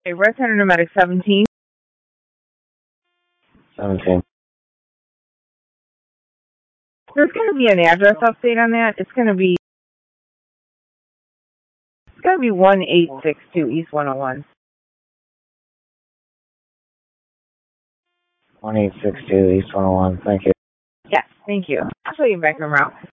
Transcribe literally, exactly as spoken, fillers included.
Okay, Red Center Nomadic seventeen. seventeen. There's going to be an address update on that. It's going to be it's going to be one eight six two East one oh one. one eight six two East one oh one. Thank you. Yes, thank you. I'll show you back en route.